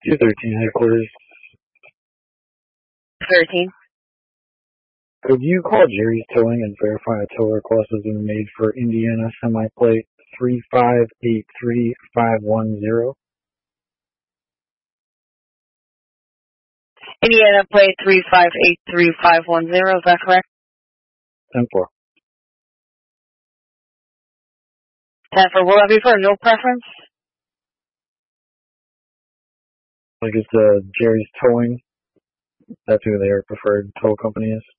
213 headquarters. 13. Could you call Jerry's Towing and verify a tow request has been made for Indiana semi-plate 3583510? Indiana plate 3583510, is that correct? 10-4. 10 for, will that be for no preference? Like it's Jerry's Towing. That's who their preferred tow company is.